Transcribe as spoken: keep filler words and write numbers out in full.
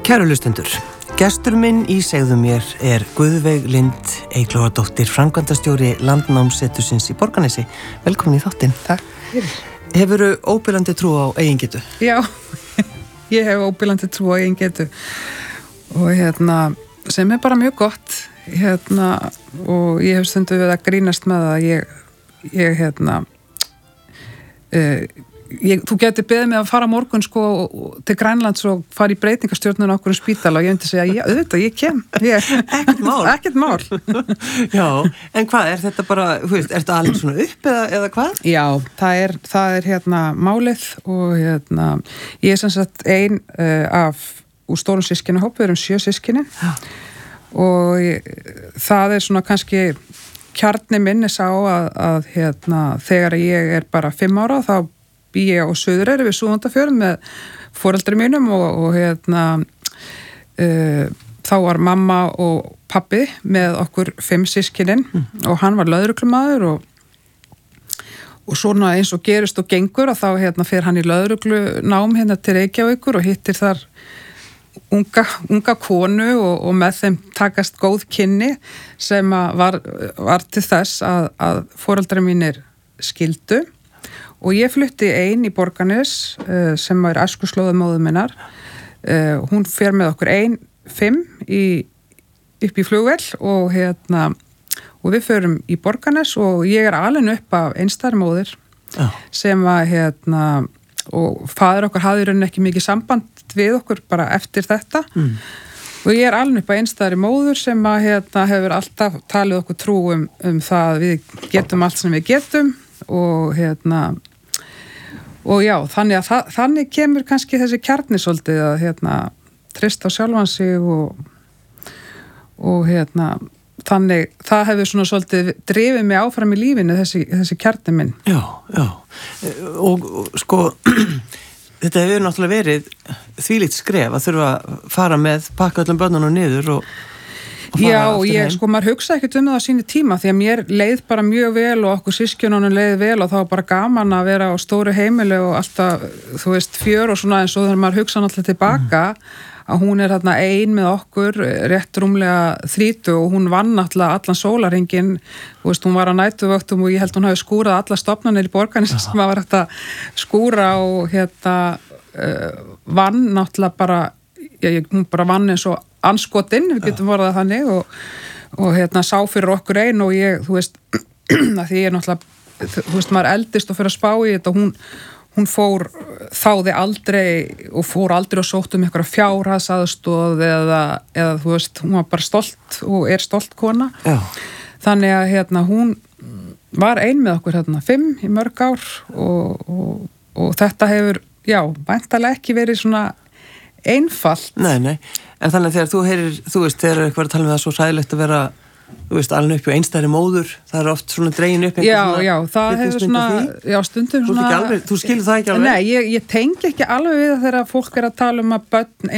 Kæru hlustendur, gestur minn í Segðu mér er Guðveig Lind Eyglóardóttir, framkvæmdastjóri Landnámssetursins í Borgarnesi. Velkomin í þáttinn. Takk. Hefurðu óbilandi trú á eigingetu? Já, ég hef óbilandi trú á eigingetu og hérna, sem er bara mjög gott, hérna, og ég hef stundu við að grínast með það að ég, ég hérna, uh, Ég, þú getur beðið mig að fara morgun sko til Grænlands og fara í breytingastjórnun á okkur um spítala og ég myndi segja, já, auðvitað, ég kem. Ég, ekkert mál. Ekkert mál. Já, en hvað, er þetta bara, þú veist, er þetta alveg svona upp eða, eða hvað? Já, það er, það er hérna málið og hérna, ég er sem sagt ein uh, af úr stórum systkinahóp, við erum sjö systkini og ég, það er svona kannski kjarni minnis á að, að hérna, þegar ég er bara fimm ára þá bý ég á Suðureyri við Súgandafjörð með foreldri mínum og, og hérna uh, þá var mamma og pabbi með okkur fimm systkinin mm. og hann var lögreglumaður og, og svona eins og gerist og gengur og þá hérna fer hann í lögreglunám hérna til Reykjavíkur og hittir þar unga, unga konu og, og með þeim takast góð kynni sem var, var til þess að, að foreldri mínir skildu. Og ég flutti ein í Borgarnes uh, sem var æskuslóða móður minnar. Uh, hún fer með okkur ein, fimm í, upp í flugvél og, hérna, og við förum í Borgarnes og ég er alin upp af einstæðri móðir oh. sem var hérna, og faðir okkar hafði í rauninni ekki mikið samband við okkur bara eftir þetta. Mm. Og ég er alin upp af einstæðri móður sem að, hérna, hefur alltaf talið okkur trú um, um það að við getum allt sem við getum og hérna og já, þannig að það, þannig kemur kannski þessi kjarni svolítið að hérna treysta á sjálfan sig og og hérna þannig, það hefur svona svolítið drifið mig áfram í lífinu þessi, þessi kjarni minn. Já, já og, og sko þetta hefur náttúrulega verið þvílíkt skref að þurfa að fara með pakka öllum börnunum niður og Já, ég, sko, maður hugsa ekkert um það á sínu tíma því að mér leið bara mjög vel og okkur systkjununum leið vel og þá var bara gaman að vera á stóru heimili og alltaf, þú veist, fjör og svona eins og þegar maður hugsa náttúrulega tilbaka mm. að hún er þarna ein með okkur rétt rúmlega þrítu og hún vann náttúrulega allan sólarhringinn, þú veist, hún var á nætuvöktum og ég held hún hafi skúrað alla stofnanir í Borgarnesi sem maður var hægt að skúra og hérna uh, vann náttúrulega bara, já, hún bara vann eins og anskotinn, við getum vorðað þannig og, og hérna sá fyrir okkur ein og ég, þú veist, að því ég er náttúrulega, þú veist, maður eldist og fyrir að spá í þetta og hún, hún fór, þáði aldrei og fór aldrei og sótt um einhverja fjárhagsaðstoð eða, eða, þú veist, hún var bara stolt og er stolt kona. Já. Þannig að, hérna, hún var ein með okkur, hérna, fimm í mörg ár og, og, og þetta hefur, já, væntanlega ekki verið svona einfalt. Nei, nei. En þannig að þegar þú heyrir, þú veist, þegar er eitthvað að tala með það svo sæðilegt að vera, þú veist, alveg upp í einstæðri móður, það er oft svona dregin upp já, svona... Já, já, það hefur svona, já, stundum þú svona... Alveg, þú skilur það ekki alveg? Nei, ég, ég tengi ekki alveg við það þegar fólk er að tala um að börn